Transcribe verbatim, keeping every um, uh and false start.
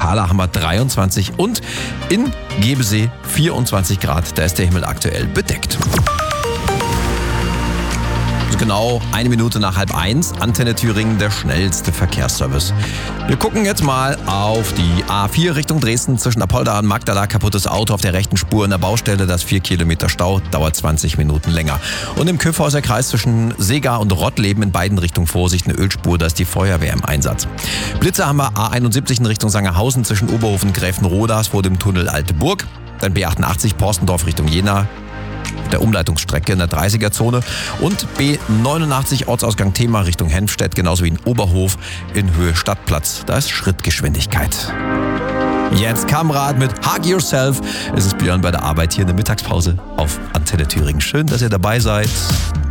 Thale haben wir dreiundzwanzig und in Gebesee vierundzwanzig Grad. Da ist der Himmel aktuell bedeckt. Genau eine Minute nach halb eins. Antenne Thüringen, der schnellste Verkehrsservice. Wir gucken jetzt mal auf die A vier Richtung Dresden zwischen Apolda und Magdala. Kaputtes Auto auf der rechten Spur in der Baustelle. Das vier Kilometer Stau dauert zwanzig Minuten länger. Und im Kyffhäuser Kreis zwischen Seegar und Rottleben in beiden Richtungen Vorsicht, eine Ölspur, da ist die Feuerwehr im Einsatz. Blitze haben wir A einundsiebzig in Richtung Sangerhausen zwischen Oberhofen und Gräfenrodas vor dem Tunnel Alte Burg. Dann B achtundachtzig Porstendorf Richtung Jena. Der Umleitungsstrecke in der dreißiger-Zone und B neunundachtzig Ortsausgang Thema Richtung Henfstedt, genauso wie in Oberhof in Höhe Stadtplatz. Da ist Schrittgeschwindigkeit. Jetzt Kamrad mit Hug Yourself. Es ist Björn bei der Arbeit hier in der Mittagspause auf Antenne Thüringen. Schön, dass ihr dabei seid.